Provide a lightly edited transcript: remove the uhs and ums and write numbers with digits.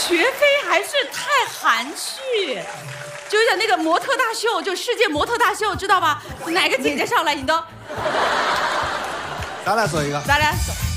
学飞还是太含蓄，就像那个模特大秀，就世界模特大秀，知道吧？哪个姐姐上来你都， 咱俩说一个， 咱俩。